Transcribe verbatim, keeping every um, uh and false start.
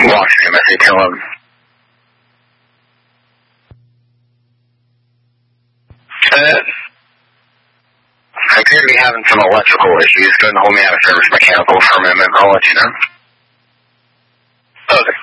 Washington, S A ten eleven. Uh, I appear to be having some electrical issues. Go ahead and hold me out of service mechanical for a minute. I'll let you know. Okay.